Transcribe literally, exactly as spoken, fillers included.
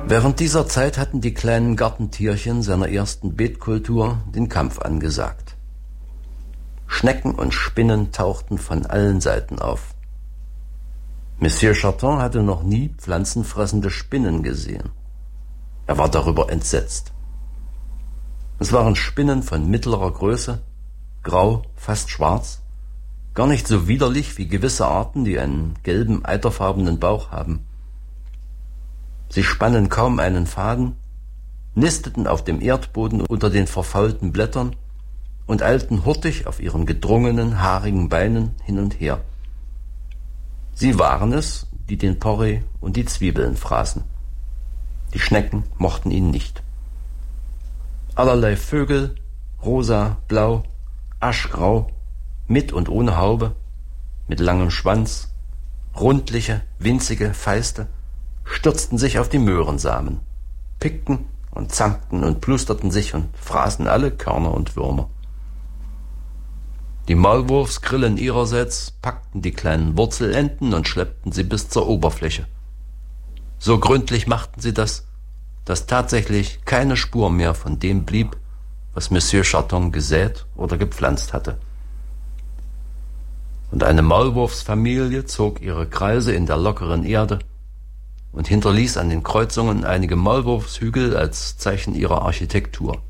Während dieser Zeit hatten die kleinen Gartentierchen seiner ersten Beetkultur den Kampf angesagt. Schnecken und Spinnen tauchten von allen Seiten auf. Monsieur Charton hatte noch nie pflanzenfressende Spinnen gesehen. Er war darüber entsetzt. Es waren Spinnen von mittlerer Größe, grau, fast schwarz, gar nicht so widerlich wie gewisse Arten, die einen gelben, eiterfarbenen Bauch haben. Sie spannen kaum einen Faden, nisteten auf dem Erdboden unter den verfaulten Blättern und eilten hurtig auf ihren gedrungenen, haarigen Beinen hin und her. Sie waren es, die den Porree und die Zwiebeln fraßen. Die Schnecken mochten ihn nicht. Allerlei Vögel, rosa, blau, aschgrau, mit und ohne Haube, mit langem Schwanz, rundliche, winzige, feiste, stürzten sich auf die Möhrensamen, pickten und zankten und plusterten sich und fraßen alle Körner und Würmer. Die Maulwurfsgrillen ihrerseits packten die kleinen Wurzelenden und schleppten sie bis zur Oberfläche. So gründlich machten sie das, dass tatsächlich keine Spur mehr von dem blieb, was Monsieur Charton gesät oder gepflanzt hatte. Und eine Maulwurfsfamilie zog ihre Kreise in der lockeren Erde und hinterließ an den Kreuzungen einige Maulwurfshügel als Zeichen ihrer Architektur.